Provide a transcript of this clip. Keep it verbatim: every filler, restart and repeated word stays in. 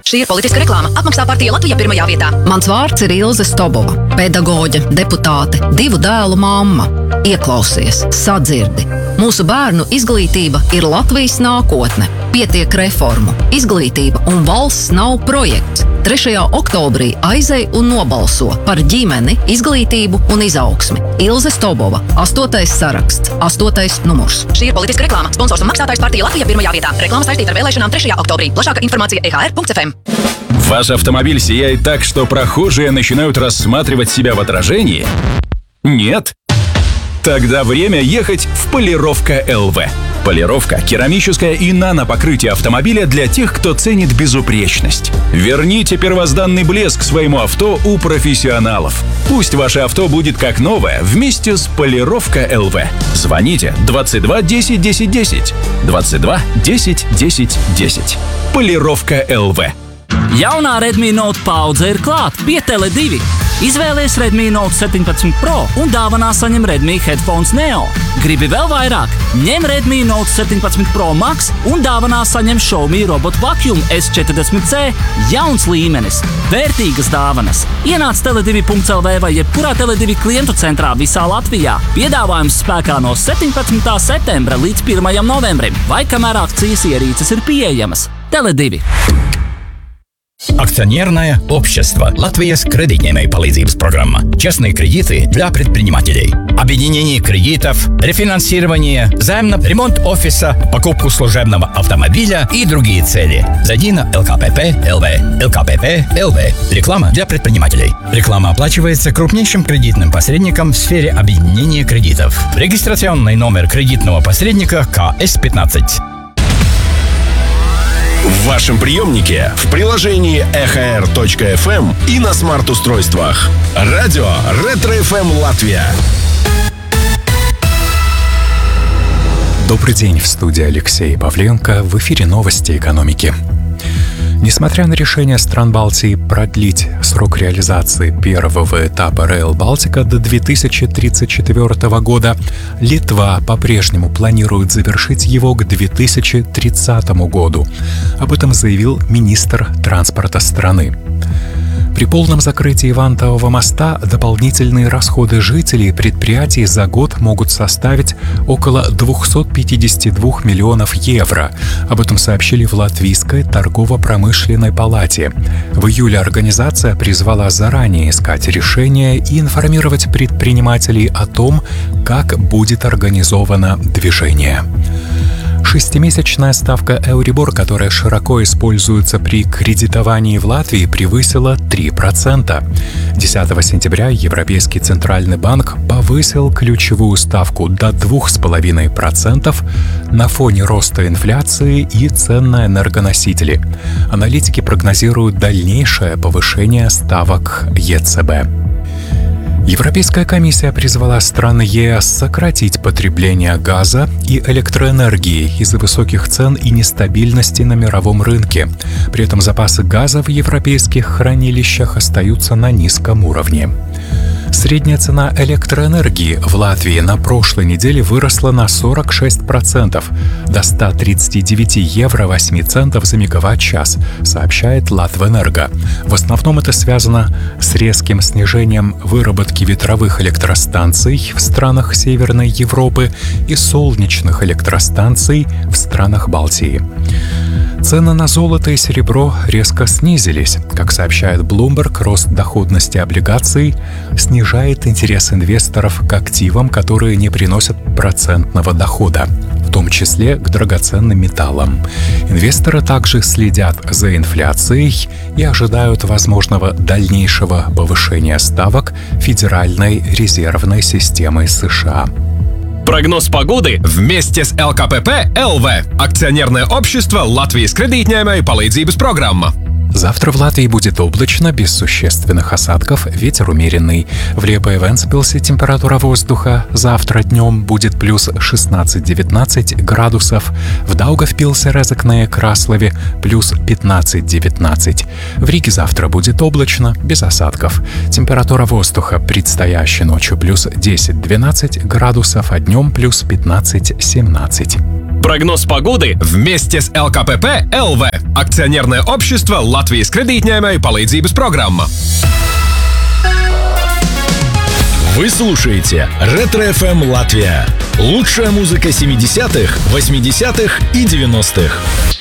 Šī ir politiska reklāma. Apmaksā partija Latvija pirmajā vietā. Mans vārds ir Ilze Stobova, pedagoģe, deputāte, divu dēlu mamma. Ieklausies, sadzirdi. Mūsu bērnu izglītība ir Latvijas nākotne. Pietiek reformu. Izglītība un valsts nav projekts. trešajā oktobrī aizej un nobalso par ģimeni, izglītību un izaugsmi. Ilze Stobova, astotais saraksts, astotais numurs. Šī ir politiska reklāma. Sponsors un maksātājs partija Latvija pirmajā vietā. Реклама saistīta ar vēlēšanām trešajā oktobrī. Plašāka информация e h r punkt f m. Ваш автомобиль сияет так, что прохожие начинают рассматривать себя в отражении? Нет? Тогда время ехать в Полировка эл вэ. Полировка, керамическое и нанопокрытие автомобиля для тех, кто ценит безупречность. Верните первозданный блеск своему авто у профессионалов. Пусть ваше авто будет как новое вместе с Полировка эл вэ. Звоните двадцать два десять десять десять. двадцать два десять десять десять. Полировка эл вэ. Jaunā Redmi Note paudze ir klāt pie Tele divi. Izvēlies Redmi Note septiņpadsmit Pro un dāvanā saņem Redmi Headphones Neo. Gribi vēl vairāk? Ņem Redmi Note septiņpadsmit Pro Max un dāvanā saņem Xiaomi Robot Vacuum S četrdesmit C. Jauns līmenis, vērtīgas dāvanas. Ienāc tele divi punkts l v vai jebkurā Tele divi klientu centrā visā Latvijā. Piedāvājums spēkā no septiņpadsmitā septembra līdz pirmajam novembrim, vai kamēr akcijas ierīces ir pieejamas. Tele divi. Акционерное общество Латвийс кредитной palīdzības программа. Частные кредиты для предпринимателей. Объединение кредитов, рефинансирование, займ на ремонт офиса, покупку служебного автомобиля и другие цели. Зайди на эл ка пэ пэ точка эл вэ. эл ка пэ пэ точка эл вэ. Реклама для предпринимателей. Реклама оплачивается крупнейшим кредитным посредником в сфере объединения кредитов. Регистрационный номер кредитного посредника ка эс пятнадцать. В вашем приемнике, в приложении и эйч ар точка эф эм и на смарт-устройствах. Радио Ретро эф эм Латвия. Добрый день, в студии Алексей Павленко. В эфире новости экономики. Несмотря на решение стран Балтии продлить срок реализации первого этапа Rail Baltica до две тысячи тридцать четвёртого года, Литва по-прежнему планирует завершить его к две тысячи тридцатому году. Об этом заявил министр транспорта страны. При полном закрытии Вантового моста дополнительные расходы жителей и предприятий за год могут составить около двести пятьдесят два миллионов евро. Об этом сообщили в Латвийской торгово-промышленной палате. В июле организация призвала заранее искать решения и информировать предпринимателей о том, как будет организовано движение. Шестимесячная ставка Euribor, которая широко используется при кредитовании в Латвии, превысила три процента. десятого сентября Европейский центральный банк повысил ключевую ставку до двух с половиной процентов на фоне роста инфляции и цен на энергоносители. Аналитики прогнозируют дальнейшее повышение ставок е цэ бэ. Европейская комиссия призвала страны е эс сократить потребление газа и электроэнергии из-за высоких цен и нестабильности на мировом рынке. При этом запасы газа в европейских хранилищах остаются на низком уровне. Средняя цена электроэнергии в Латвии на прошлой неделе выросла на сорок шесть процентов до ста тридцати девяти евро восемь центов за мегаватт-час, сообщает Латвэнерго. В основном это связано с резким снижением выработки ветровых электростанций в странах Северной Европы и солнечных электростанций в странах Балтии. Цены на золото и серебро резко снизились. Как сообщает Bloomberg, рост доходности облигаций снижает интерес инвесторов к активам, которые не приносят процентного дохода, в том числе к драгоценным металлам. Инвесторы также следят за инфляцией и ожидают возможного дальнейшего повышения ставок Федеральной резервной системы США. Прогноз погоды вместе с эл ка пэ пэ точка эл вэ. Акционерное общество Латвijas кредитной palīdzības программа. Завтра в Латвии будет облачно, без существенных осадков, ветер умеренный. В Лиепае и Вентспилсе температура воздуха завтра днем будет плюс шестнадцать-девятнадцать градусов. В Даугавпилсе, Резекне и Краслове плюс пятнадцать-девятнадцать. В Риге завтра будет облачно, без осадков. Температура воздуха предстоящей ночью плюс десять-двенадцать градусов, а днем плюс пятнадцать-семнадцать. Прогноз погоды вместе с эл ка пэ пэ эл вэ. Акционерное общество Латвijas кредитņēmēju palīdzības программа. Вы слушаете Ретро-эф эм Латвия. Лучшая музыка семидесятых, восьмидесятых и девяностых.